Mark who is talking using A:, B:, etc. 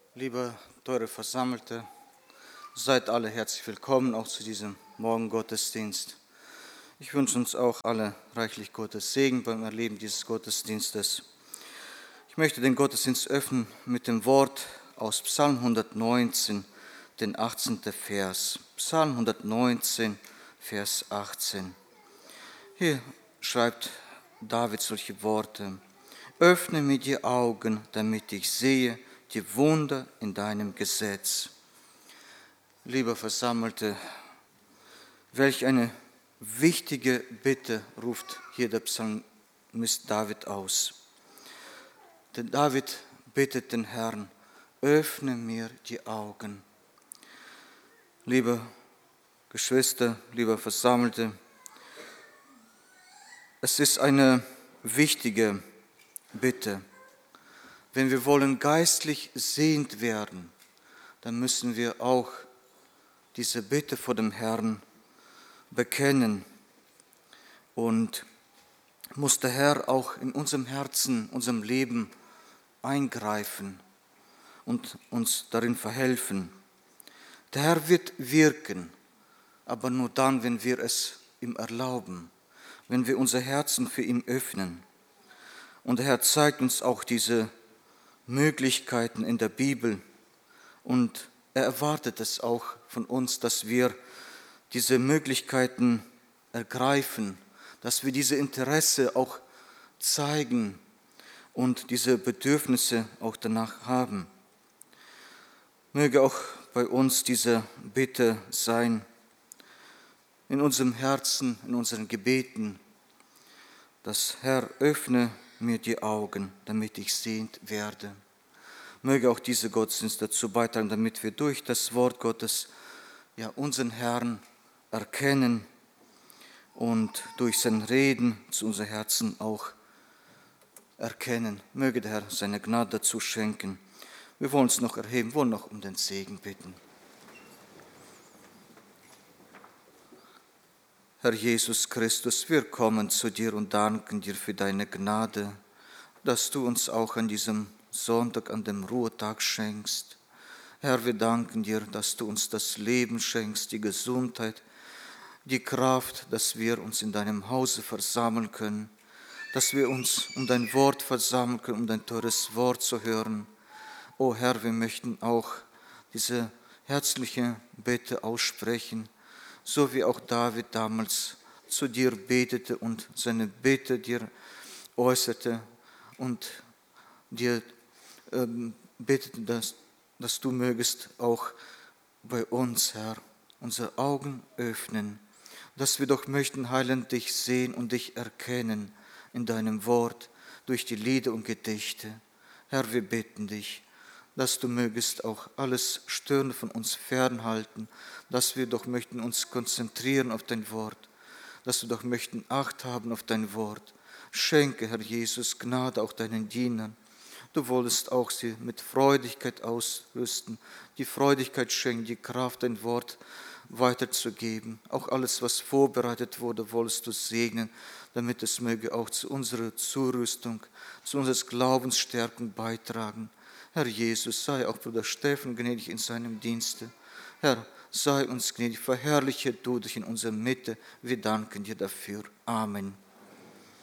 A: Liebe teure Versammelte, seid alle herzlich willkommen auch zu diesem Morgengottesdienst. Ich wünsche uns auch alle reichlich Gottes Segen beim Erleben dieses Gottesdienstes. Ich möchte den Gottesdienst öffnen mit dem Wort aus Psalm 119, den 18. Vers. Psalm 119, Vers 18. Hier schreibt David solche Worte: Öffne mir die Augen, damit ich sehe die Wunder in deinem Gesetz. Liebe Versammelte, welch eine wichtige Bitte ruft hier der Psalmist David aus. Denn David bittet den Herrn: Öffne mir die Augen. Liebe Geschwister, liebe Versammelte, es ist eine wichtige Bitte. Wenn wir wollen geistlich sehend werden, dann müssen wir auch diese Bitte vor dem Herrn bekennen und muss der Herr auch in unserem Herzen, unserem Leben eingreifen und uns darin verhelfen. Der Herr wird wirken, aber nur dann, wenn wir es ihm erlauben, wenn wir unser Herzen für ihn öffnen. Und der Herr zeigt uns auch diese Möglichkeiten in der Bibel und er erwartet es auch von uns, dass wir diese Möglichkeiten ergreifen, dass wir diese Interesse auch zeigen und diese Bedürfnisse auch danach haben. Möge auch bei uns diese Bitte sein, in unserem Herzen, in unseren Gebeten, dass Herr, öffne mir die Augen, damit ich sehend werde. Möge auch dieser Gottesdienst dazu beitragen, damit wir durch das Wort Gottes unseren Herrn erkennen und durch sein Reden zu unserem Herzen auch erkennen. Möge der Herr seine Gnade dazu schenken. Wir wollen uns noch erheben, wollen noch um den Segen bitten. Herr Jesus Christus, wir kommen zu dir und danken dir für deine Gnade, dass du uns auch an diesem Sonntag, an dem Ruhetag schenkst. Herr, wir danken dir, dass du uns das Leben schenkst, die Gesundheit, die Kraft, dass wir uns in deinem Hause versammeln können, dass wir uns um dein Wort versammeln können, um dein teures Wort zu hören. O Herr, wir möchten auch diese herzliche Bitte aussprechen, so wie auch David damals zu dir betete und seine Bitte dir äußerte und dir betete, dass du mögest auch bei uns, Herr, unsere Augen öffnen, dass wir doch möchten, Heiland, dich sehen und dich erkennen in deinem Wort, durch die Lieder und Gedichte. Herr, wir bitten dich, dass du mögest auch alles Stören von uns fernhalten, dass wir doch möchten uns konzentrieren auf dein Wort, dass wir doch möchten Acht haben auf dein Wort. Schenke, Herr Jesus, Gnade auch deinen Dienern. Du wolltest auch sie mit Freudigkeit ausrüsten, die Freudigkeit schenken, die Kraft, dein Wort weiterzugeben. Auch alles, was vorbereitet wurde, wolltest du segnen, damit es möge auch zu unserer Zurüstung, zu unseres Glaubensstärkung beitragen. Herr Jesus, sei auch Bruder Steffen gnädig in seinem Dienste. Herr, sei uns gnädig, verherrliche du dich in unserer Mitte. Wir danken dir dafür. Amen.